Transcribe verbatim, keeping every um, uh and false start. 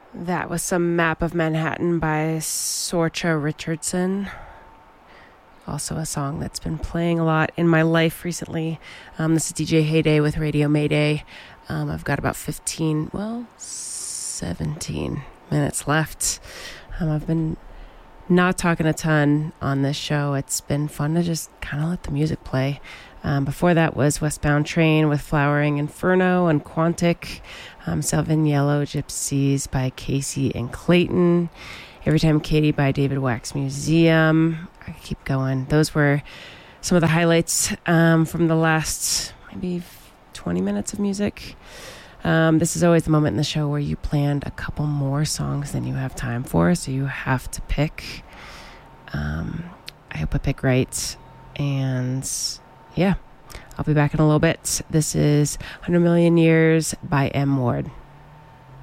That was some Map of Manhattan by Sorcha Richardson. Also a song that's been playing a lot in my life recently. Um, this is D J Heyday with Radio Mayday. Um, I've got about fifteen, well, seventeen minutes left. Um, I've been not talking a ton on this show. It's been fun to just kind of let the music play. Um, before that was Westbound Train with Flowering Inferno and Quantic. Um, Seven Yellow Gypsies by Casey and Clayton. Every Time Katie by David Wax Museum. I could keep going. Those were some of the highlights um, from the last maybe twenty minutes of music. Um, this is always the moment in the show where you planned a couple more songs than you have time for, so you have to pick. Um, I hope I pick right. And yeah, I'll be back in a little bit. This is one hundred Million Years by M. Ward.